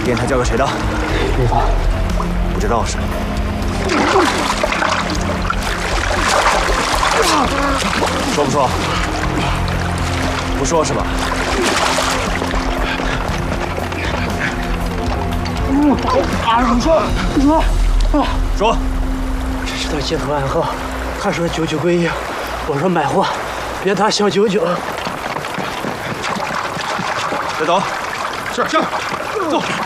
电台交给谁的？ 没错。 不知道是？说不说？不说是吧？ 你说。 说。 这是他街头暗号，他说99归1，我说买货，别打小99。 别走。 是，走。